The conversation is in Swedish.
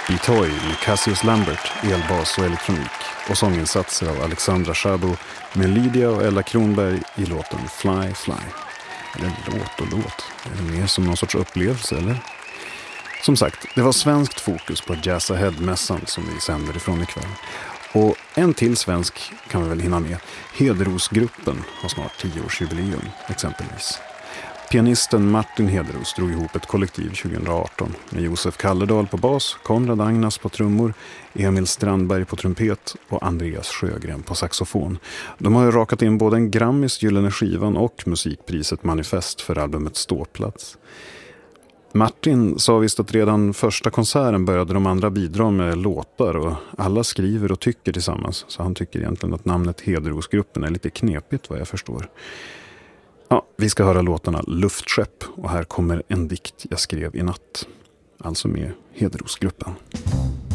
Bitoy med Cassius Lambert, elbas och elektronik och sånginsatser av Alexandra Szabo med Lydia och Ella Kronberg i låten Fly Fly. Eller låt. Är det mer som någon sorts upplevelse eller? Som sagt, det var svenskt fokus på Jazz Ahead-mässan som vi sänder ifrån ikväll. Och en till svensk kan vi väl hinna med. Hederosgruppen har snart 10-årsjubileum exempelvis. Pianisten Martin Hederos drog ihop ett kollektiv 2018 med Josef Kalledal på bas, Konrad Agnas på trummor, Emil Strandberg på trumpet och Andreas Sjögren på saxofon. De har ju rakat in både en Grammis Gyllene skivan och musikpriset Manifest för albumet Ståplats. Martin sa visst att redan första konserten började de andra bidra med låtar och alla skriver och tycker tillsammans, så han tycker egentligen att namnet Hederosgruppen är lite knepigt vad jag förstår. Ja, vi ska höra låtarna Luftskepp och här kommer en dikt jag skrev i natt. Alltså med Hederosgruppen.